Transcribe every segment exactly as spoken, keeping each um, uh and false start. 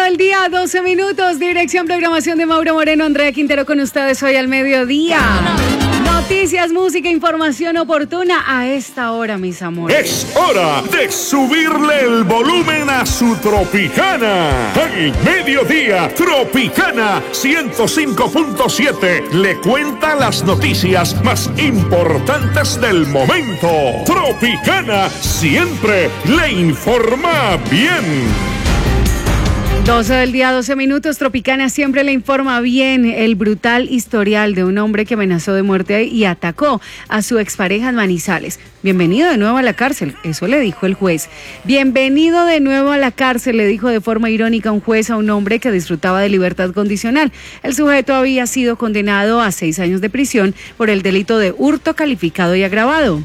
del día, doce minutos. Dirección, programación de Mauro Moreno, Andrea Quintero con ustedes hoy al mediodía. Noticias, música, información oportuna a esta hora, mis amores. Es hora de subirle el volumen a su Tropicana. Al mediodía, Tropicana ciento cinco punto siete le cuenta las noticias más importantes del momento. Tropicana siempre le informa bien. doce del día, doce minutos. Tropicana siempre le informa bien. El brutal historial de un hombre que amenazó de muerte y atacó a su expareja en Manizales. Bienvenido de nuevo a la cárcel, eso le dijo el juez. Bienvenido de nuevo a la cárcel, le dijo de forma irónica un juez a un hombre que disfrutaba de libertad condicional. El sujeto había sido condenado a seis años de prisión por el delito de hurto calificado y agravado.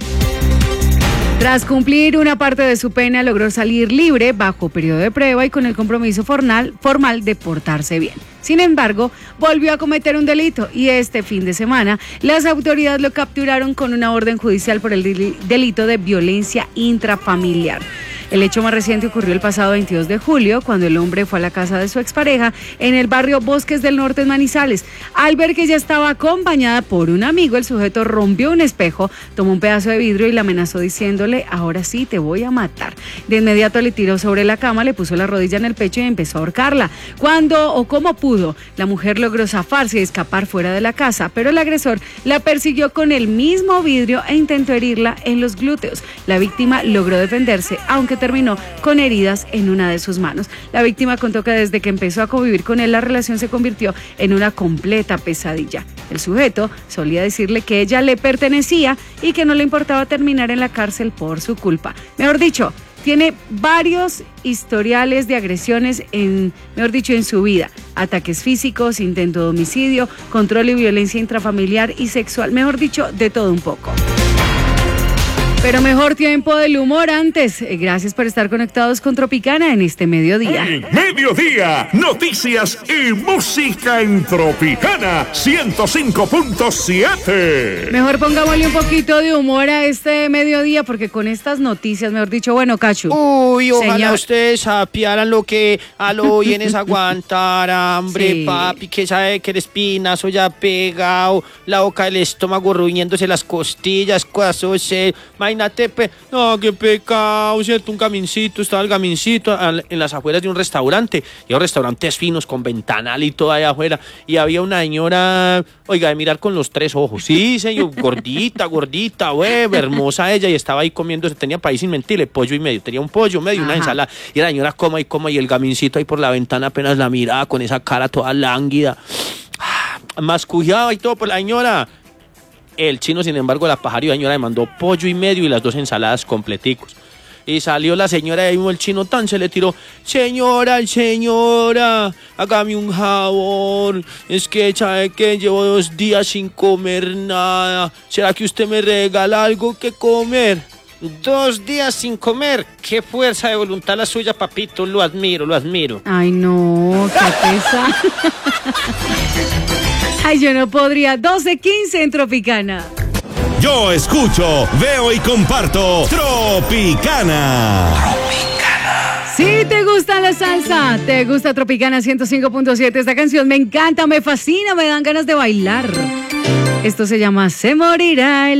Tras cumplir una parte de su pena, logró salir libre bajo periodo de prueba y con el compromiso formal, formal de portarse bien. Sin embargo, volvió a cometer un delito y este fin de semana las autoridades lo capturaron con una orden judicial por el delito de violencia intrafamiliar. El hecho más reciente ocurrió el pasado veintidós de julio, cuando el hombre fue a la casa de su expareja en el barrio Bosques del Norte en Manizales. Al ver que ella estaba acompañada por un amigo, el sujeto rompió un espejo, tomó un pedazo de vidrio y la amenazó diciéndole: ahora sí te voy a matar. De inmediato le tiró sobre la cama, le puso la rodilla en el pecho y empezó a ahorcarla. Cuando o como pudo, la mujer logró zafarse y escapar fuera de la casa, pero el agresor la persiguió con el mismo vidrio e intentó herirla en los glúteos. La víctima logró defenderse, aunque terminó con heridas en una de sus manos. La víctima contó que desde que empezó a convivir con él, la relación se convirtió en una completa pesadilla. El sujeto solía decirle que ella le pertenecía y que no le importaba terminar en la cárcel por su culpa. Mejor dicho, tiene varios historiales de agresiones en, mejor dicho, en su vida. Ataques físicos, intento de homicidio, control y violencia intrafamiliar y sexual. Mejor dicho, de todo un poco. Pero mejor tiempo del humor antes. Gracias por estar conectados con Tropicana en este mediodía. El mediodía, noticias y música en Tropicana ciento cinco punto siete. Mejor pongámosle un poquito de humor a este mediodía, porque con estas noticias, mejor dicho, bueno, Cachu. Uy, ojalá señor. ustedes sapiaran lo que a lo bien es aguantar hambre, Sí. papi, que sabe que el espinazo ya pegado, la boca del estómago ruñéndose las costillas, cosas, eh, imagínate, pe... no, qué pecado, ¿cierto? Un camincito, estaba el camincito al, en las afueras de un restaurante, y los restaurantes finos con ventanal y todo allá afuera, y había una señora, oiga, de mirar con los tres ojos, sí, señor, gordita, gordita, güey, hermosa ella, y estaba ahí comiéndose, tenía país sin mentirle, pollo y medio, tenía un pollo medio, una ensalada, y la señora coma y coma, y el camincito ahí por la ventana apenas la miraba con esa cara toda lánguida, mascullaba y todo por la señora. El chino, sin embargo, la pajaría señora le mandó pollo y medio y las dos ensaladas completicos. Y salió la señora y ahí mismo el chino tan se le tiró: señora, señora, hágame un favor, es que sabe que llevo dos días sin comer nada, ¿será que usted me regala algo que comer? Dos días sin comer, qué fuerza de voluntad la suya, papito, lo admiro, lo admiro. Ay, no, qué pesa. Ay, yo no podría. doce quince en Tropicana. Yo escucho, veo y comparto Tropicana. Tropicana. Si te gusta la salsa, te gusta Tropicana ciento cinco punto siete. Esta canción me encanta, me fascina, me dan ganas de bailar. Esto se llama Se Morirá el